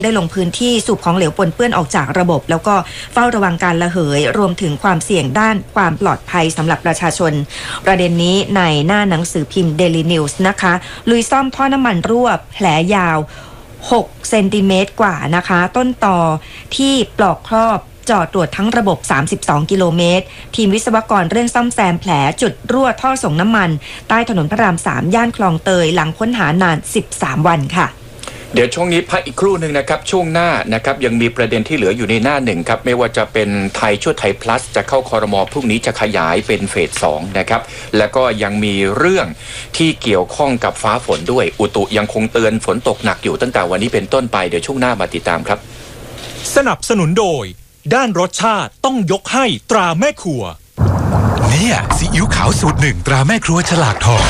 ได้ลงพื้นที่สูบของเหลวปนเปื้อนออกจากระบบแล้วก็เฝ้าระวังการระเหยรวมถึงความเสี่ยงด้านความปลอดภัยสำหรับประชาชนประเด็นนี้ในหน้าหนังสือพิมพ์ Daily News นะคะลุยซ่อมท่อน้ำมันรั่วแผลยาว6เซนติเมตรกว่านะคะต้นตอที่ปลอกครอบจอดตรวจทั้งระบบ32กิโลเมตรทีมวิศวกรเร่งซ่อมแซมแผลจุดรั่วท่อส่งน้ำมันใต้ถนนพระราม3ย่านคลองเตยหลังค้นหานาน13วันค่ะเดี๋ยวช่วงนี้พักอีกครู่หนึ่งนะครับช่วงหน้านะครับยังมีประเด็นที่เหลืออยู่ในหน้าหนึ่งครับไม่ว่าจะเป็นไทยช่วยไทย plus จะเข้าครม.พรุ่งนี้จะขยายเป็นเฟส2นะครับแล้วก็ยังมีเรื่องที่เกี่ยวข้องกับฟ้าฝนด้วยอุตุยังคงเตือนฝนตกหนักอยู่ตั้งแต่วันนี้เป็นต้นไปเดี๋ยวช่วงหน้ามาติดตามครับสนับสนุนโดยด้านรสชาติต้องยกให้ตราแม่ครัวเนี่ยซีอิ๊วขาวสูตร1ตราแม่ครัวฉลากทอง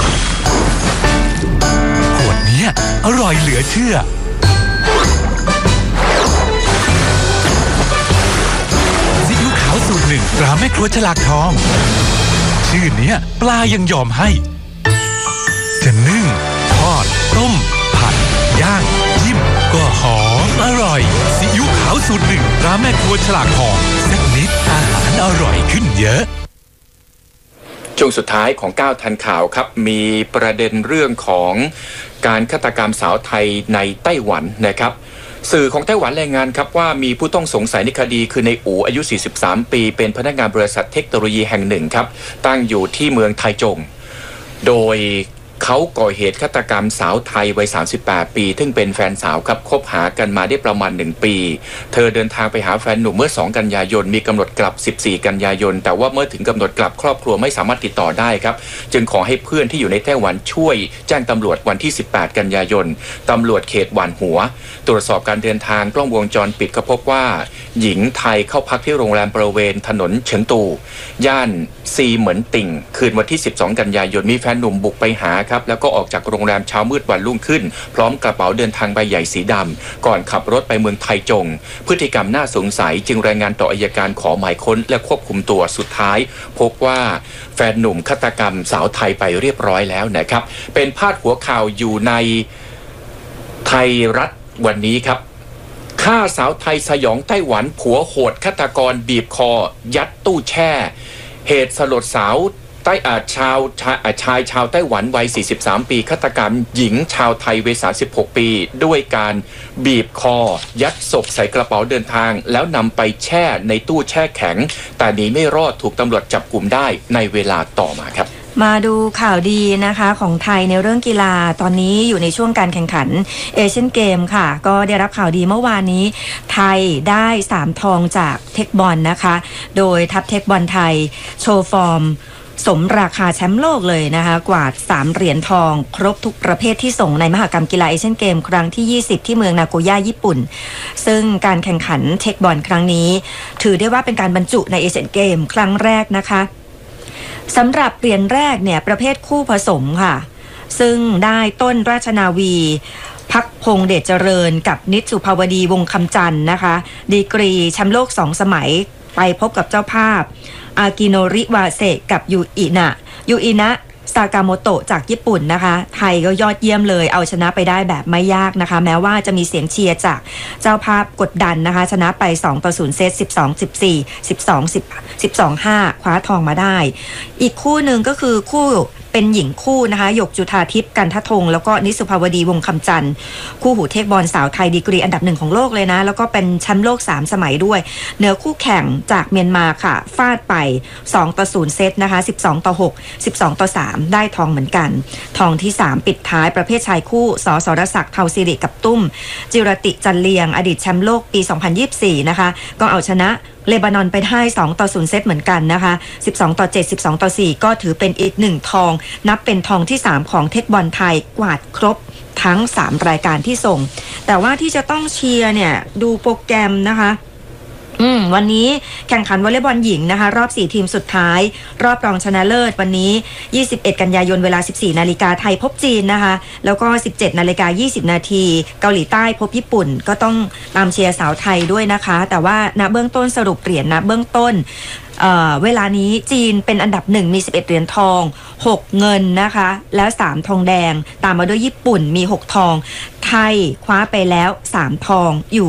ขวดนี้อร่อยเหลือเชื่อซีอิ๊วขาวสูตร1ตราแม่ครัวฉลากทองชื่อเนี้ยปลายังยอมให้จะนึ่งทอดต้มผัดย่างจิ้มก็หอมอร่อยซีอิ๊วขาวสูตร1ตราแม่ครัวฉลากทองสักนิดอาหารอร่อยขึ้นเยอะช่วงสุดท้ายของ9ทันข่าวครับมีประเด็นเรื่องของการฆาตกรรมสาวไทยในไต้หวันนะครับสื่อของไต้หวันรายงานครับว่ามีผู้ต้องสงสัยในคดีคือในอู๋อายุ43ปีเป็นพนักงานบริษัทเทคโนโลยีแห่งหนึ่งครับตั้งอยู่ที่เมืองไทจงโดยเขาก่อเหตุฆาตกรรมสาวไทยวัย38ปีซึ่งเป็นแฟนสาวครับคบหากันมาได้ประมาณ1ปีเธอเดินทางไปหาแฟนหนุ่มเมื่อ2กันยายนมีกำหนดกลับ14กันยายนแต่ว่าเมื่อถึงกำหนดกลับครอบครัวไม่สามารถติดต่อได้ครับจึงขอให้เพื่อนที่อยู่ในไต้หวันช่วยแจ้งตำรวจวันที่18กันยายนตำรวจเขตหวานหัวตรวจสอบการเดินทางกล้องวงจรปิดก็พบว่าหญิงไทยเข้าพักที่โรงแรมบริเวณถนนเฉิงตูย่านซีเหมินติ่งคืนวันที่12กันยายนมีแฟนหนุ่มบุกไปหาครับแล้วก็ออกจากโรงแรมเช้ามืดวันรุ่งขึ้นพร้อมกระเป๋าเดินทางใบใหญ่สีดำก่อนขับรถไปเมืองไทจงพฤติกรรมน่าสงสัยจึงรายงานต่ออัยการขอหมายค้นและควบคุมตัวสุดท้ายพบว่าแฟนหนุ่มฆาตกรรมสาวไทยไปเรียบร้อยแล้วนะครับเป็นพาดหัวข่าวอยู่ในไทยรัฐวันนี้ครับฆ่าสาวไทยสยองไต้หวันผัวโหดฆาตกรบีบคอยัดตู้แช่เหตุสลดสาวชายชาวไต้หวันวัย43ปีฆาตกรรมหญิงชาวไทยวัย36ปีด้วยการบีบคอยัดศพใส่กระเป๋าเดินทางแล้วนำไปแช่ในตู้แช่แข็งแต่หนีไม่รอดถูกตำรวจจับกุมได้ในเวลาต่อมาครับมาดูข่าวดีนะคะของไทยในเรื่องกีฬาตอนนี้อยู่ในช่วงการแข่งขันเอเชียนเกมค่ะก็ได้รับข่าวดีเมื่อวานนี้ไทยได้3ทองจากเทคบอลนะคะโดยทัพเทคบอลไทยโชว์ฟอร์มสมราคาแชมป์โลกเลยนะคะกวาด3เหรียญทองครบทุกประเภทที่ส่งในมหกรรมกีฬาเอเชียนเกมครั้งที่20ที่เมืองนาโกย่าญี่ปุ่นซึ่งการแข่งขันเทคบอลครั้งนี้ถือได้ว่าเป็นการบรรจุในเอเชียนเกมครั้งแรกนะคะสำหรับเหรียญแรกเนี่ยประเภทคู่ผสมค่ะซึ่งได้ต้นราชนาวีพักพงษ์เดชเจริญกับนิตสุภาวดีวงคำจันทร์นะคะดีกรีแชมป์โลก2สมัยไปพบกับเจ้าภาพอากิโนริวาเซกับยูอินะซากาโมโตะจากญี่ปุ่นนะคะไทยก็ยอดเยี่ยมเลยเอาชนะไปได้แบบไม่ยากนะคะแม้ว่าจะมีเสียงเชียร์จากเจ้าภาพกดดันนะคะชนะไป2-0เซต 12-14 12-5 คว้าทองมาได้อีกคู่หนึ่งก็คือคู่เป็นหญิงคู่นะคะหยกจุฑาทิพย์กันทธงแล้วก็นิสุภาวดีวงคำจันทร์คู่หูเทคบอลสาวไทยดีกรีอันดับ1ของโลกเลยนะแล้วก็เป็นแชมป์โลก3สมัยด้วยเหนือคู่แข่งจากเมียนมาค่ะฟาดไป2-0เซตนะคะ12-6 12-3ได้ทองเหมือนกันทองที่3ปิดท้ายประเภทชายคู่สสรศักดิ์เทาสิริกับตุ้มจิรติจันเลียงอดีตแชมป์โลกปี2024นะคะก็เอาชนะเลบานอนไปได้2-0เซตเหมือนกันนะคะ12-7 12-4ก็ถือเป็นอีก1ทองนับเป็นทองที่3ของเทคบอลไทยกวาดครบทั้ง3รายการที่ส่งแต่ว่าที่จะต้องเชียร์เนี่ยดูโปรแกรมนะคะวันนี้แข่งขันวอลเลย์บอลหญิงนะคะรอบ4ทีมสุดท้ายรอบรองชนะเลิศวันนี้21กันยายนเวลา 14 นาฬิกาไทยพบจีนนะคะแล้วก็ 17 นาฬิกา 20 นาทีเกาหลีใต้พบญี่ปุ่นก็ต้องตามเชียร์สาวไทยด้วยนะคะแต่ว่าณเบื้องต้นสรุปเหรียญณเบื้องต้นเวลานี้จีนเป็นอันดับ1มี11เหรียญทอง6เงินนะคะแล้ว3ทองแดงตามมาด้วยญี่ปุ่นมี6ทองไทยคว้าไปแล้ว3ทองอยู่